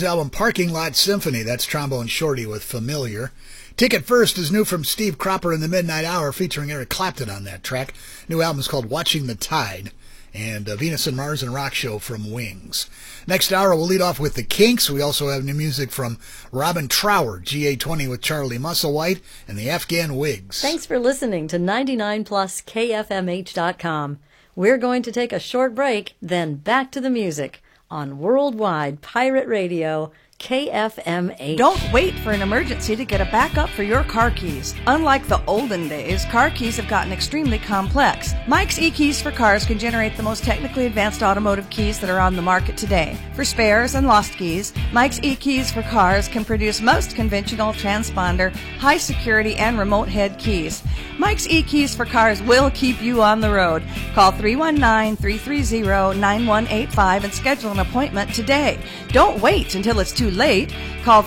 Stones' album Parking Lot Symphony. That's Trombone Shorty with Familiar. Ticket First is new from Steve Cropper in the Midnight Hour, featuring Eric Clapton on that track. New album is called Watching the Tide. And Venus and Mars and Rock Show from Wings. Next hour, we'll lead off with the Kinks. We also have new music from Robin Trower, GA20 with Charlie Musselwhite, and the Afghan Wigs. Thanks for listening to 99plus KFMH.com. We're going to take a short break, then back to the music on Worldwide Pirate Radio, KFMH. Don't wait for an emergency to get a backup for your car keys. Unlike the olden days, car keys have gotten extremely complex. Mike's eKeys for Cars can generate the most technically advanced automotive keys that are on the market today. For spares and lost keys, Mike's eKeys for Cars can produce most conventional transponder, high security, and remote head keys. Mike's eKeys for Cars will keep you on the road. Call 319-330-9185 and schedule an appointment today. Don't wait until it's too late. Call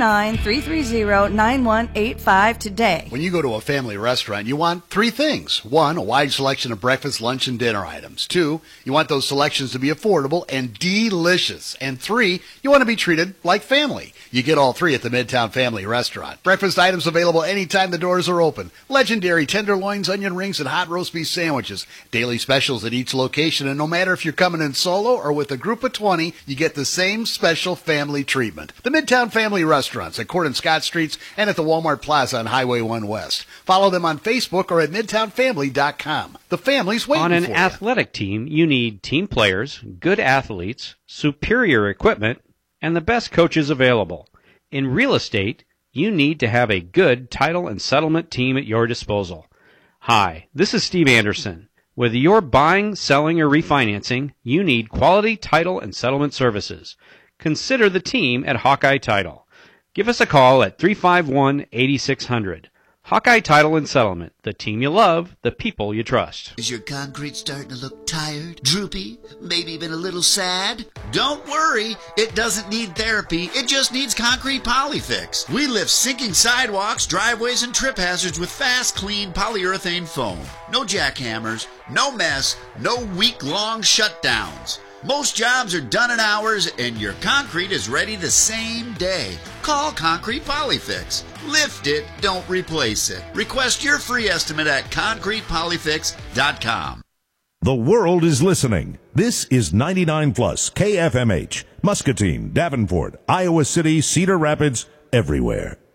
319-330-9185 today. When you go to a family restaurant, you want three things. One, a wide selection of breakfast, lunch, and dinner items. Two, you want those selections to be affordable and delicious. And three, you want to be treated like family. You get all three at the Midtown Family Restaurant. Breakfast items available anytime the doors are open. Legendary tenderloins, onion rings, and hot roast beef sandwiches. Daily specials at each location, and no matter if you're coming in solo or with a group of 20, you get the same special family treatment. The Midtown Family Restaurants at Court and Scott Streets and at the Walmart Plaza on Highway 1 West. Follow them on Facebook or at MidtownFamily.com. The family's waiting for you. On an athletic team, you need team players, good athletes, superior equipment, and the best coaches available. In real estate, you need to have a good title and settlement team at your disposal. Hi, this is Steve Anderson. Whether you're buying, selling, or refinancing, you need quality title and settlement services. Consider the team at Hawkeye Title. Give us a call at 351-8600. Hawkeye Title and Settlement, the team you love, the people you trust. Is your concrete starting to look tired, droopy, maybe even a little sad? Don't worry, it doesn't need therapy, it just needs Concrete Polyfix. We lift sinking sidewalks, driveways, and trip hazards with fast, clean polyurethane foam. No jackhammers, no mess, no week-long shutdowns. Most jobs are done in hours, and your concrete is ready the same day. Call Concrete Polyfix. Lift it, don't replace it. Request your free estimate at concretepolyfix.com. The world is listening. This is 99 Plus KFMH, Muscatine, Davenport, Iowa City, Cedar Rapids, everywhere.